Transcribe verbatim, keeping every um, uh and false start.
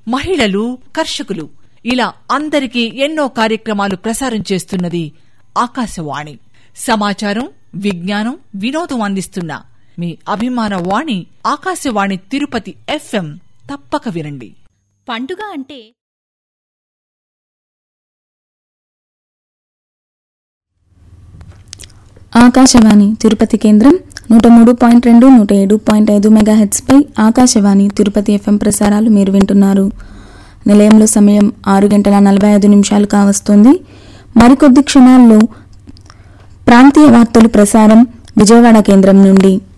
మహిళలు, కర్షకులు ఇలా అందరికీ ఎన్నో కార్యక్రమాలు ప్రసారం చేస్తున్నది ఆకాశవాణి. సమాచారం, విజ్ఞానం, వినోదం అందిస్తున్న మీ అభిమాన వాణి ఆకాశవాణి తిరుపతి ఎఫ్ఎం. తప్పక వినండి. పండుగ అంటే ఆకాశవాణి తిరుపతి కేంద్రం నూట మూడు పాయింట్ రెండు నూట ఏడు పాయింట్ ఐదు మెగాహెట్స్ పై ఆకాశవాణి తిరుపతి ఎఫ్ఎం ప్రసారాలు మీరు వింటున్నారు. నిలయంలో సమయం ఆరు గంటల నలభై ఐదు నిమిషాలు కావస్తోంది. మరికొద్ది క్షణాల్లో ప్రాంతీయ వార్తలు ప్రసారం విజయవాడ కేంద్రం నుండి.